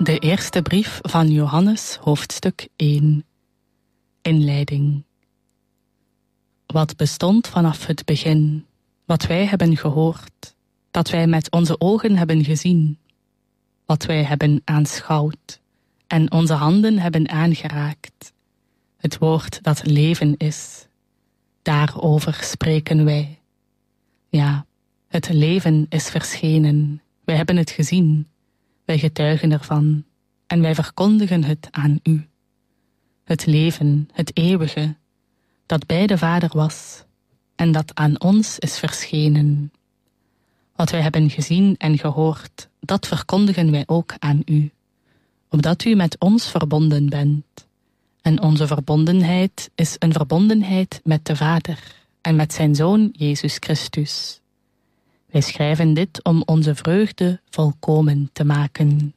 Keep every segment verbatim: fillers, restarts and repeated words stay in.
De eerste brief van Johannes, hoofdstuk één. Inleiding. Wat bestond vanaf het begin, wat wij hebben gehoord, dat wij met onze ogen hebben gezien, wat wij hebben aanschouwd en onze handen hebben aangeraakt, het woord dat leven is. Daarover spreken wij. Ja, het leven is verschenen, wij hebben het gezien. Wij getuigen ervan en wij verkondigen het aan u. Het leven, het eeuwige, dat bij de Vader was en dat aan ons is verschenen. Wat wij hebben gezien en gehoord, dat verkondigen wij ook aan u, opdat u met ons verbonden bent. En onze verbondenheid is een verbondenheid met de Vader en met zijn Zoon Jezus Christus. Wij schrijven dit om onze vreugde volkomen te maken.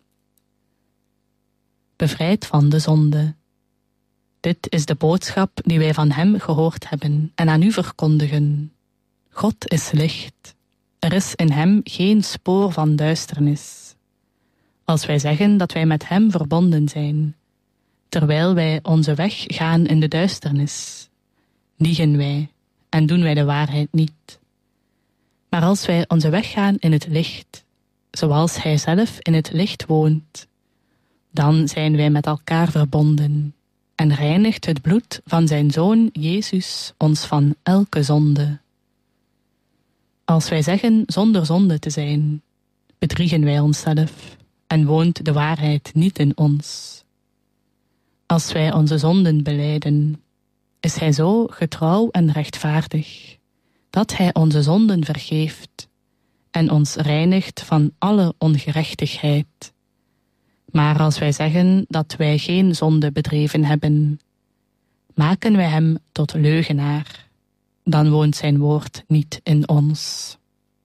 Bevrijd van de zonde. Dit is de boodschap die wij van hem gehoord hebben en aan u verkondigen. God is licht. Er is in hem geen spoor van duisternis. Als wij zeggen dat wij met hem verbonden zijn, terwijl wij onze weg gaan in de duisternis, liegen wij en doen wij de waarheid niet. Maar als wij onze weg gaan in het licht, zoals hij zelf in het licht woont, dan zijn wij met elkaar verbonden en reinigt het bloed van zijn Zoon Jezus ons van elke zonde. Als wij zeggen zonder zonde te zijn, bedriegen wij onszelf en woont de waarheid niet in ons. Als wij onze zonden belijden, is hij zo getrouw en rechtvaardig, dat hij onze zonden vergeeft en ons reinigt van alle ongerechtigheid. Maar als wij zeggen dat wij geen zonde bedreven hebben, maken wij hem tot leugenaar, dan woont zijn woord niet in ons.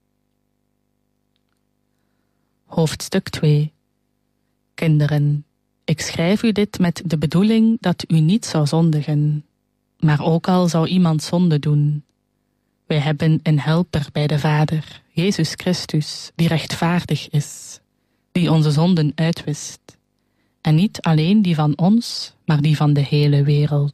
Hoofdstuk twee. Kinderen, ik schrijf u dit met de bedoeling dat u niet zou zondigen, maar ook al zou iemand zonde doen. Wij hebben een helper bij de Vader, Jezus Christus, die rechtvaardig is, die onze zonden uitwist. En niet alleen die van ons, maar die van de hele wereld.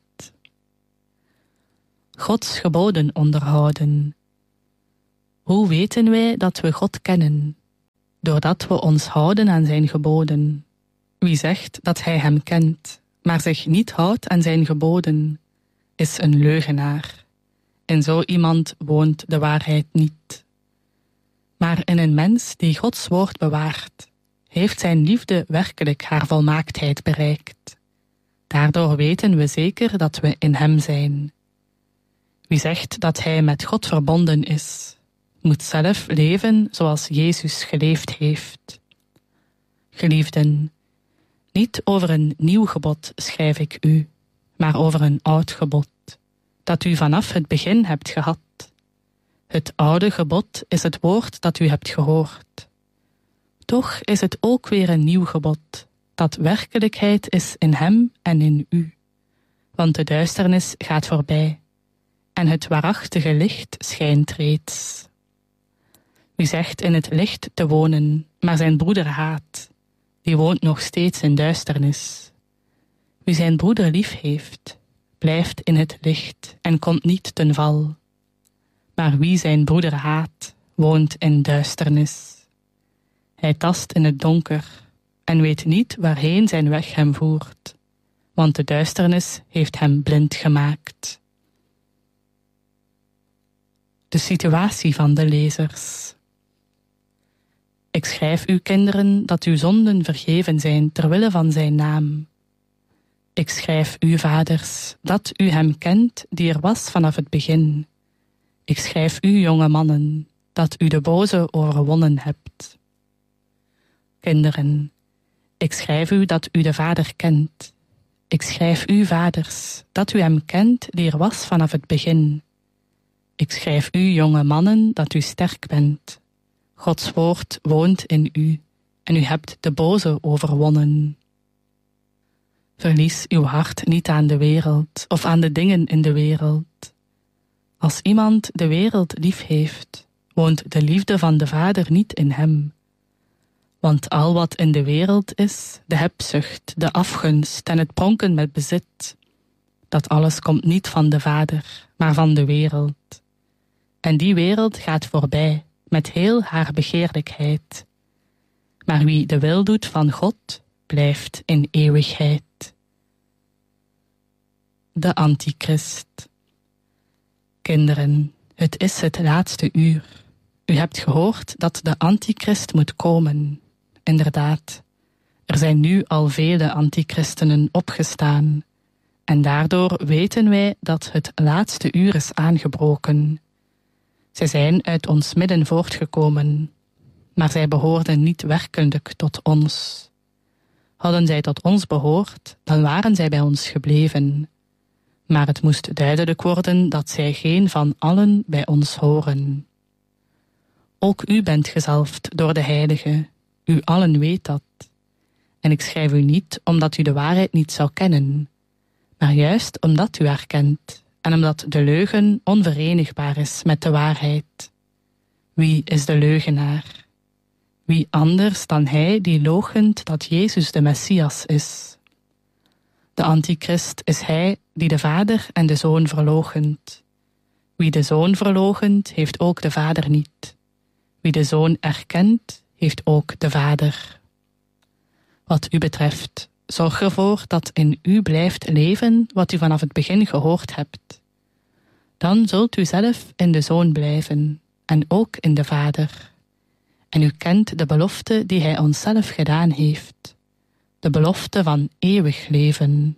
Gods geboden onderhouden. Hoe weten wij dat we God kennen? Doordat we ons houden aan zijn geboden. Wie zegt dat hij hem kent, maar zich niet houdt aan zijn geboden, is een leugenaar. In zo iemand woont de waarheid niet. Maar in een mens die Gods woord bewaart, heeft zijn liefde werkelijk haar volmaaktheid bereikt. Daardoor weten we zeker dat we in hem zijn. Wie zegt dat hij met God verbonden is, moet zelf leven zoals Jezus geleefd heeft. Geliefden, niet over een nieuw gebod schrijf ik u, maar over een oud gebod, dat u vanaf het begin hebt gehad. Het oude gebod is het woord dat u hebt gehoord. Toch is het ook weer een nieuw gebod, dat werkelijkheid is in hem en in u. Want de duisternis gaat voorbij, en het waarachtige licht schijnt reeds. Wie zegt in het licht te wonen, maar zijn broeder haat, die woont nog steeds in duisternis. Wie zijn broeder lief heeft, blijft in het licht en komt niet ten val. Maar wie zijn broeder haat, woont in duisternis. Hij tast in het donker en weet niet waarheen zijn weg hem voert, want de duisternis heeft hem blind gemaakt. De situatie van de lezers. Ik schrijf u, kinderen, dat uw zonden vergeven zijn terwille van zijn naam. Ik schrijf u, vaders, dat u hem kent die er was vanaf het begin. Ik schrijf u, jonge mannen, dat u de boze overwonnen hebt. Kinderen, ik schrijf u dat u de Vader kent. Ik schrijf u, vaders, dat u hem kent die er was vanaf het begin. Ik schrijf u, jonge mannen, dat u sterk bent. Gods woord woont in u en u hebt de boze overwonnen. Verlies uw hart niet aan de wereld of aan de dingen in de wereld. Als iemand de wereld lief heeft, woont de liefde van de Vader niet in hem. Want al wat in de wereld is, de hebzucht, de afgunst en het pronken met bezit, dat alles komt niet van de Vader, maar van de wereld. En die wereld gaat voorbij, met heel haar begeerlijkheid. Maar wie de wil doet van God, blijft in eeuwigheid. De Antichrist. Kinderen, het is het laatste uur. U hebt gehoord dat de Antichrist moet komen. Inderdaad, er zijn nu al vele antichristenen opgestaan. En daardoor weten wij dat het laatste uur is aangebroken. Zij zijn uit ons midden voortgekomen, maar zij behoorden niet werkelijk tot ons. Hadden zij tot ons behoord, dan waren zij bij ons gebleven. Maar het moest duidelijk worden dat zij geen van allen bij ons horen. Ook u bent gezalfd door de Heilige, u allen weet dat. En ik schrijf u niet omdat u de waarheid niet zou kennen, maar juist omdat u haar kent en omdat de leugen onverenigbaar is met de waarheid. Wie is de leugenaar? Wie anders dan hij die loochent dat Jezus de Messias is? De Antichrist is hij die de Vader en de Zoon verloochent. Wie de Zoon verloochent, heeft ook de Vader niet. Wie de Zoon erkent, heeft ook de Vader. Wat u betreft, zorg ervoor dat in u blijft leven wat u vanaf het begin gehoord hebt. Dan zult u zelf in de Zoon blijven en ook in de Vader. En u kent de belofte die hij onszelf gedaan heeft, de belofte van eeuwig leven.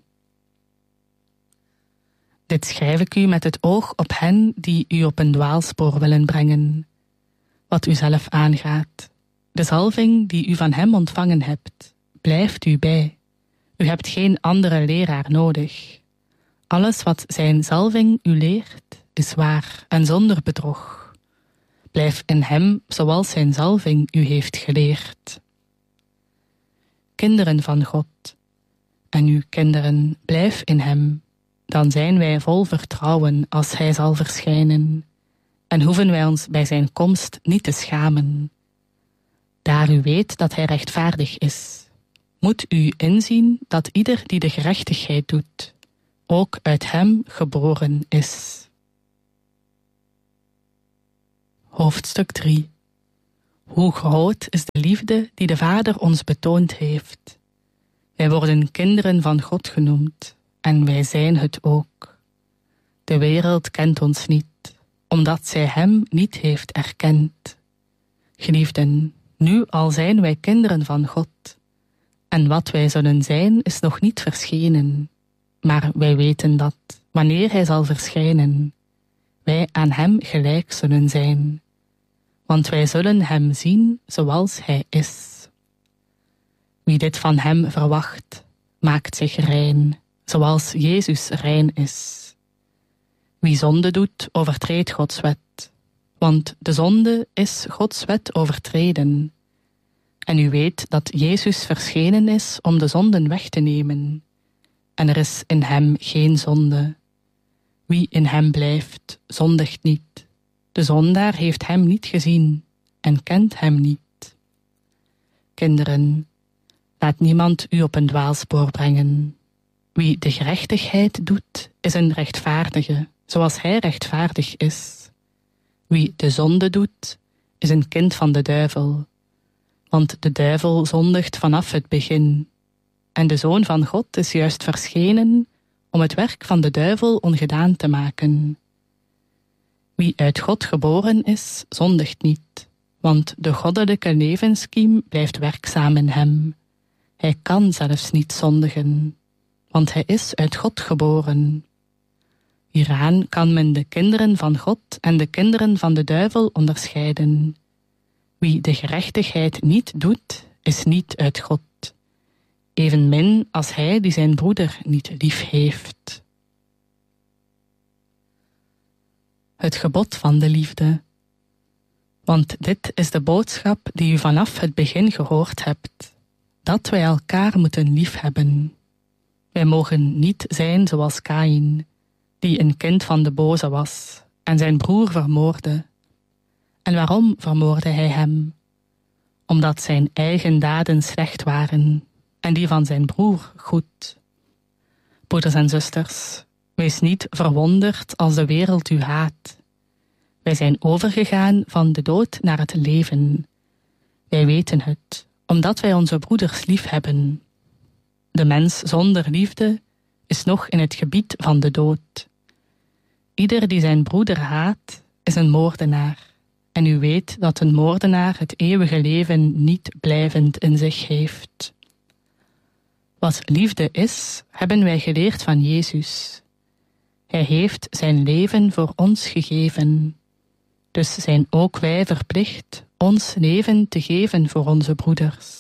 Dit schrijf ik u met het oog op hen die u op een dwaalspoor willen brengen. Wat u zelf aangaat, de zalving die u van hem ontvangen hebt, blijft u bij. U hebt geen andere leraar nodig. Alles wat zijn zalving u leert, is waar en zonder bedrog. Blijf in hem zoals zijn zalving u heeft geleerd. Kinderen van God, en uw kinderen, blijf in hem. Dan zijn wij vol vertrouwen als hij zal verschijnen, en hoeven wij ons bij zijn komst niet te schamen. Daar u weet dat hij rechtvaardig is, moet u inzien dat ieder die de gerechtigheid doet, ook uit hem geboren is. Hoofdstuk drie. Hoe groot is de liefde die de Vader ons betoond heeft. Wij worden kinderen van God genoemd, en wij zijn het ook. De wereld kent ons niet, omdat zij hem niet heeft erkend. Geliefden, nu al zijn wij kinderen van God, en wat wij zullen zijn is nog niet verschenen. Maar wij weten dat, wanneer hij zal verschijnen, wij aan hem gelijk zullen zijn. Want wij zullen hem zien zoals hij is. Wie dit van hem verwacht, maakt zich rein, zoals Jezus rein is. Wie zonde doet, overtreedt Gods wet, want de zonde is Gods wet overtreden. En u weet dat Jezus verschenen is om de zonden weg te nemen, en er is in hem geen zonde. Wie in hem blijft, zondigt niet. De zondaar heeft hem niet gezien en kent hem niet. Kinderen, laat niemand u op een dwaalspoor brengen. Wie de gerechtigheid doet, is een rechtvaardige, zoals hij rechtvaardig is. Wie de zonde doet, is een kind van de duivel. Want de duivel zondigt vanaf het begin. En de Zoon van God is juist verschenen om het werk van de duivel ongedaan te maken. Wie uit God geboren is, zondigt niet, want de goddelijke levenskiem blijft werkzaam in hem. Hij kan zelfs niet zondigen, want hij is uit God geboren. Hieraan kan men de kinderen van God en de kinderen van de duivel onderscheiden. Wie de gerechtigheid niet doet, is niet uit God, evenmin als hij die zijn broeder niet lief heeft. Het gebod van de liefde. Want dit is de boodschap die u vanaf het begin gehoord hebt, dat wij elkaar moeten liefhebben. Wij mogen niet zijn zoals Kaïn, die een kind van de boze was en zijn broer vermoordde. En waarom vermoordde hij hem? omdat zijn eigen daden slecht waren en die van zijn broer goed. Broeders en zusters, wees niet verwonderd als de wereld u haat. Wij zijn overgegaan van de dood naar het leven. Wij weten het, omdat wij onze broeders lief hebben. De mens zonder liefde is nog in het gebied van de dood. Ieder die zijn broeder haat, is een moordenaar. En u weet dat een moordenaar het eeuwige leven niet blijvend in zich heeft. Wat liefde is, hebben wij geleerd van Jezus. Hij heeft zijn leven voor ons gegeven. Dus zijn ook wij verplicht ons leven te geven voor onze broeders.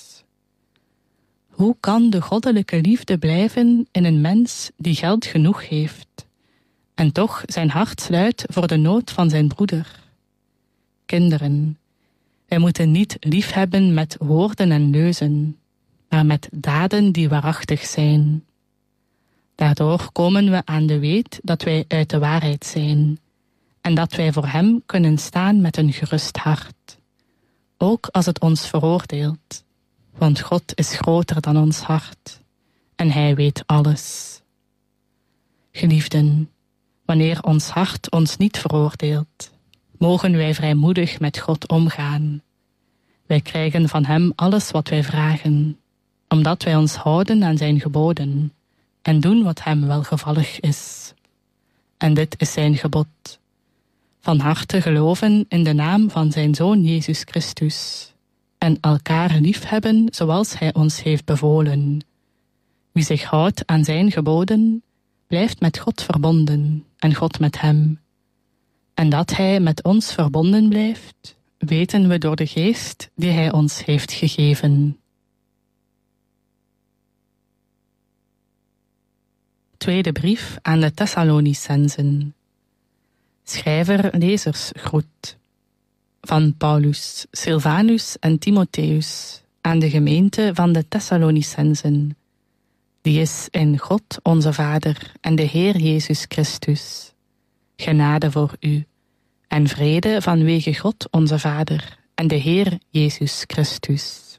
Hoe kan de goddelijke liefde blijven in een mens die geld genoeg heeft en toch zijn hart sluit voor de nood van zijn broeder? Kinderen, wij moeten niet liefhebben met woorden en leuzen, maar met daden die waarachtig zijn. Daardoor komen we aan de weet dat wij uit de waarheid zijn en dat wij voor hem kunnen staan met een gerust hart, ook als het ons veroordeelt. Want God is groter dan ons hart en hij weet alles. Geliefden, wanneer ons hart ons niet veroordeelt, mogen wij vrijmoedig met God omgaan. Wij krijgen van hem alles wat wij vragen, omdat wij ons houden aan zijn geboden en doen wat hem welgevallig is. En dit is zijn gebod: van harte geloven in de naam van zijn Zoon Jezus Christus en elkaar liefhebben zoals hij ons heeft bevolen. Wie zich houdt aan zijn geboden, blijft met God verbonden en God met hem. En dat hij met ons verbonden blijft, weten we door de geest die hij ons heeft gegeven. Tweede brief aan de Thessalonicenzen. Schrijver lezersgroet. Van Paulus, Silvanus en Timotheus aan de gemeente van de Thessalonicenzen. Die is in God onze Vader en de Heer Jezus Christus. Genade voor u en vrede vanwege God onze Vader en de Heer Jezus Christus.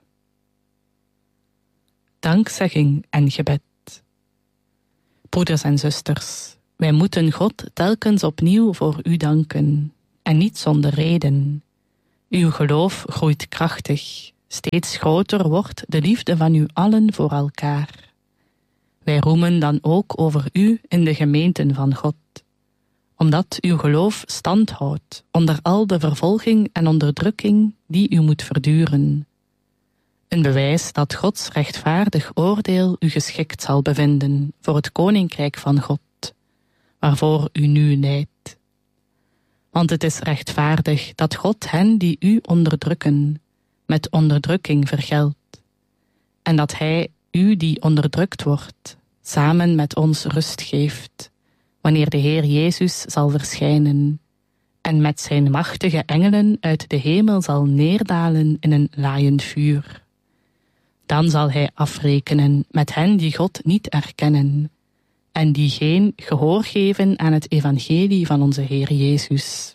Dankzegging en gebed. Broeders en zusters, wij moeten God telkens opnieuw voor u danken, en niet zonder reden. Uw geloof groeit krachtig, steeds groter wordt de liefde van u allen voor elkaar. Wij roemen dan ook over u in de gemeenten van God, omdat uw geloof stand houdt onder al de vervolging en onderdrukking die u moet verduren. Een bewijs dat Gods rechtvaardig oordeel u geschikt zal bevinden voor het koninkrijk van God, waarvoor u nu lijdt. Want het is rechtvaardig dat God hen die u onderdrukken, met onderdrukking vergeldt, en dat hij u die onderdrukt wordt, samen met ons rust geeft, wanneer de Heer Jezus zal verschijnen, en met zijn machtige engelen uit de hemel zal neerdalen in een laaiend vuur. Dan zal hij afrekenen met hen die God niet erkennen, en die geen gehoor geven aan het evangelie van onze Heer Jezus.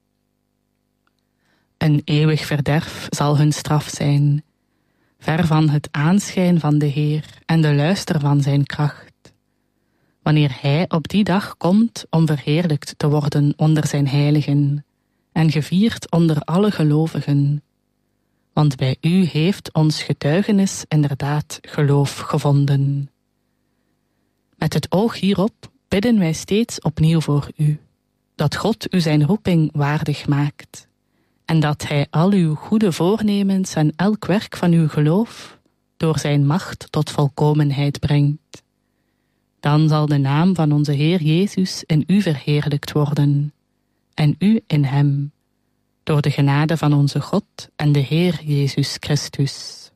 Een eeuwig verderf zal hun straf zijn, ver van het aanschijn van de Heer en de luister van zijn kracht, wanneer hij op die dag komt om verheerlijkt te worden onder zijn heiligen en gevierd onder alle gelovigen. Want bij u heeft ons getuigenis inderdaad geloof gevonden. Met het oog hierop bidden wij steeds opnieuw voor u, dat God u zijn roeping waardig maakt, en dat hij al uw goede voornemens en elk werk van uw geloof door zijn macht tot volkomenheid brengt. Dan zal de naam van onze Heer Jezus in u verheerlijkt worden, en u in hem, door de genade van onze God en de Heer Jezus Christus.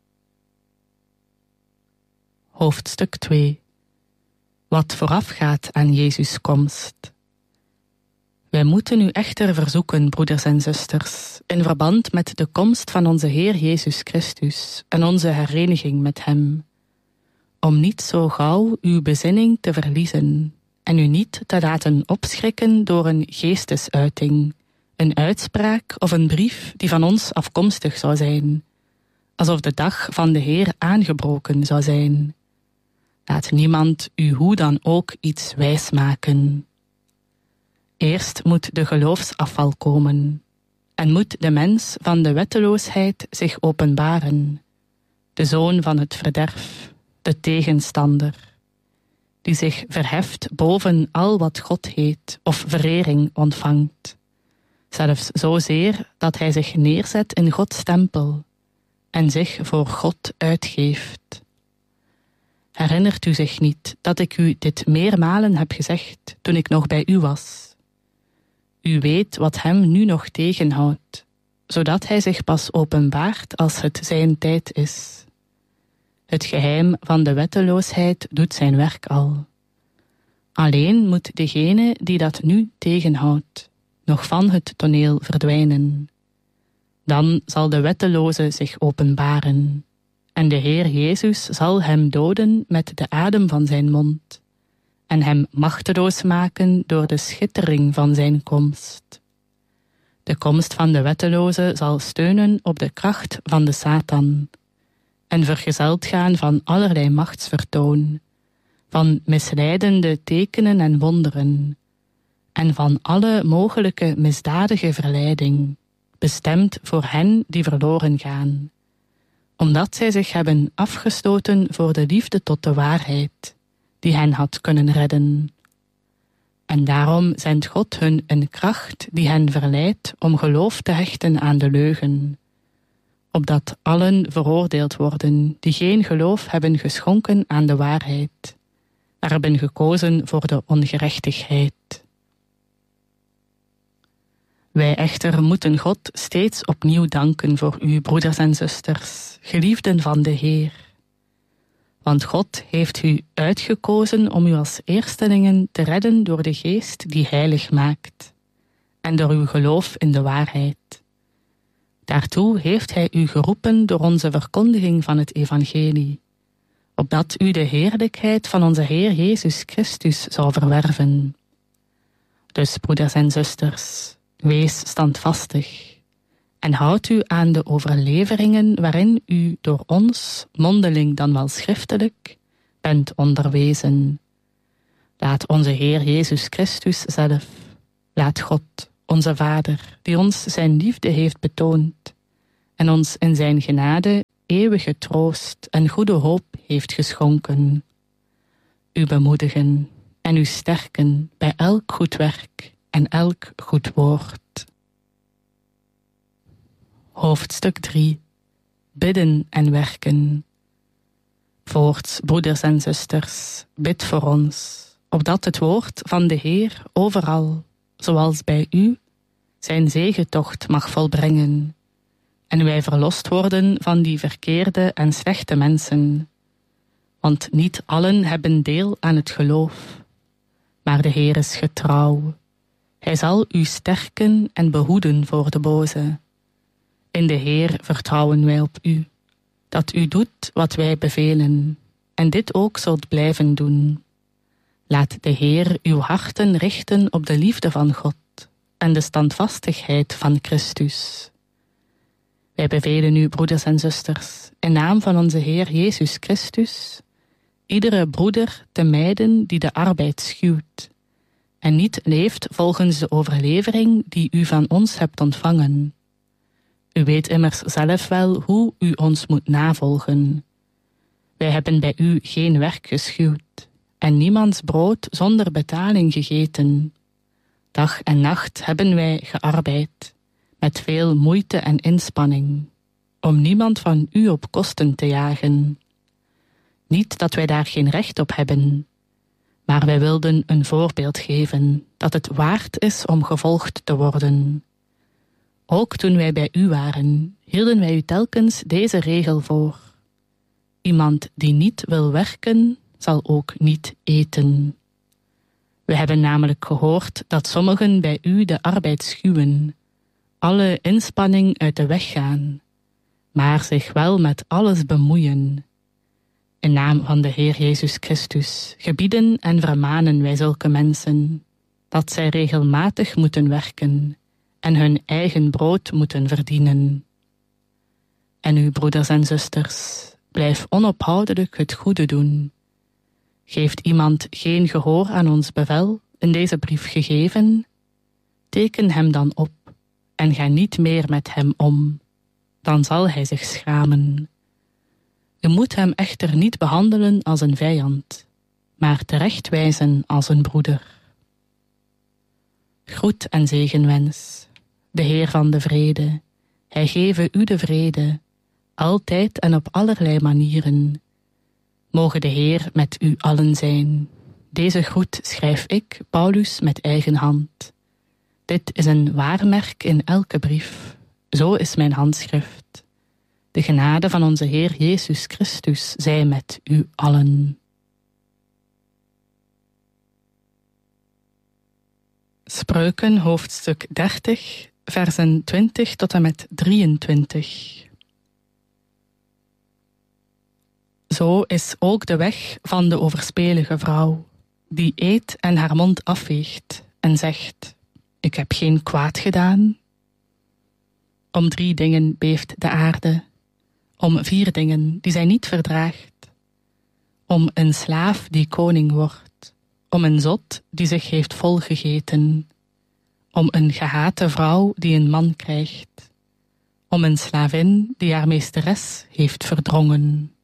Hoofdstuk twee. Wat voorafgaat aan Jezus' komst. Wij moeten u echter verzoeken, broeders en zusters, in verband met de komst van onze Heer Jezus Christus en onze hereniging met hem, om niet zo gauw uw bezinning te verliezen en u niet te laten opschrikken door een geestesuiting, een uitspraak of een brief die van ons afkomstig zou zijn, alsof de dag van de Heer aangebroken zou zijn. Laat niemand u hoe dan ook iets wijsmaken. Eerst moet de geloofsafval komen en moet de mens van de wetteloosheid zich openbaren, de zoon van het verderf, de tegenstander, die zich verheft boven al wat God heet of verering ontvangt, zelfs zozeer dat hij zich neerzet in Gods tempel en zich voor God uitgeeft. Herinnert u zich niet dat ik u dit meermalen heb gezegd toen ik nog bij u was? U weet wat hem nu nog tegenhoudt, zodat hij zich pas openbaart als het zijn tijd is. Het geheim van de wetteloosheid doet zijn werk al. Alleen moet degene die dat nu tegenhoudt nog van het toneel verdwijnen. Dan zal de wetteloze zich openbaren en de Heer Jezus zal hem doden met de adem van zijn mond en hem machteloos maken door de schittering van zijn komst. De komst van de wetteloze zal steunen op de kracht van de Satan en vergezeld gaan van allerlei machtsvertoon, van misleidende tekenen en wonderen en van alle mogelijke misdadige verleiding, bestemd voor hen die verloren gaan, omdat zij zich hebben afgestoten voor de liefde tot de waarheid, die hen had kunnen redden. En daarom zendt God hun een kracht die hen verleidt om geloof te hechten aan de leugen, opdat allen veroordeeld worden die geen geloof hebben geschonken aan de waarheid, maar hebben gekozen voor de ongerechtigheid. Wij echter moeten God steeds opnieuw danken voor u, broeders en zusters, geliefden van de Heer. Want God heeft u uitgekozen om u als eerstelingen te redden door de Geest die heilig maakt, en door uw geloof in de waarheid. Daartoe heeft hij u geroepen door onze verkondiging van het evangelie, opdat u de heerlijkheid van onze Heer Jezus Christus zou verwerven. Dus, broeders en zusters, wees standvastig en houd u aan de overleveringen waarin u door ons, mondeling dan wel schriftelijk, bent onderwezen. Laat onze Heer Jezus Christus zelf, laat God, onze Vader, die ons zijn liefde heeft betoond en ons in zijn genade eeuwige troost en goede hoop heeft geschonken, u bemoedigen en u sterken bij elk goed werk en elk goed woord. Hoofdstuk drie. Bidden en werken. Voorts, broeders en zusters, bid voor ons, opdat het woord van de Heer overal, zoals bij u, zijn zegetocht mag volbrengen, en wij verlost worden van die verkeerde en slechte mensen. Want niet allen hebben deel aan het geloof, maar de Heer is getrouw. Hij zal u sterken en behoeden voor de boze. In de Heer vertrouwen wij op u, dat u doet wat wij bevelen, en dit ook zult blijven doen. Laat de Heer uw harten richten op de liefde van God en de standvastigheid van Christus. Wij bevelen u, broeders en zusters, in naam van onze Heer Jezus Christus, iedere broeder te mijden die de arbeid schuwt, en niet leeft volgens de overlevering die u van ons hebt ontvangen. U weet immers zelf wel hoe u ons moet navolgen. Wij hebben bij u geen werk geschuwd, en niemands brood zonder betaling gegeten. Dag en nacht hebben wij gearbeid, met veel moeite en inspanning, om niemand van u op kosten te jagen. Niet dat wij daar geen recht op hebben, maar wij wilden een voorbeeld geven dat het waard is om gevolgd te worden. Ook toen wij bij u waren, hielden wij u telkens deze regel voor. Iemand die niet wil werken, zal ook niet eten. We hebben namelijk gehoord dat sommigen bij u de arbeid schuwen, alle inspanning uit de weg gaan, maar zich wel met alles bemoeien. In naam van de Heer Jezus Christus gebieden en vermanen wij zulke mensen, dat zij regelmatig moeten werken en hun eigen brood moeten verdienen. En u, broeders en zusters, blijf onophoudelijk het goede doen. Geeft iemand geen gehoor aan ons bevel, in deze brief gegeven, teken hem dan op en ga niet meer met hem om. Dan zal hij zich schamen. U moet hem echter niet behandelen als een vijand, maar terechtwijzen als een broeder. Groet en zegenwens, de Heer van de vrede, hij geve u de vrede, altijd en op allerlei manieren. Moge de Heer met u allen zijn. Deze groet schrijf ik, Paulus, met eigen hand. Dit is een waarmerk in elke brief. Zo is mijn handschrift. De genade van onze Heer Jezus Christus zij met u allen. Spreuken, hoofdstuk dertig, versen twintig tot en met drieëntwintig. Zo is ook de weg van de overspelige vrouw, die eet en haar mond afveegt en zegt, ik heb geen kwaad gedaan. Om drie dingen beeft de aarde, om vier dingen die zij niet verdraagt. Om een slaaf die koning wordt, om een zot die zich heeft volgegeten, om een gehate vrouw die een man krijgt, om een slavin die haar meesteres heeft verdrongen.